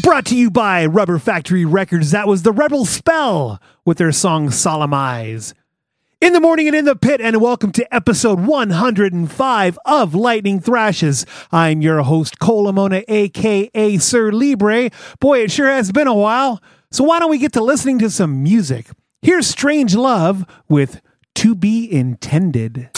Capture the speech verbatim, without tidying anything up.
Brought to you by Rubber Factory Records. That was the Rebel Spell with their song Solemn Eyes. In the morning and in the pit, and welcome to episode one hundred five of Lightning Thrashes. I'm your host, Cole Amona, aka Sir Libre. Boy, it sure has been a while. So why don't we get to listening to some music? Here's Strange Love with To Be Intended.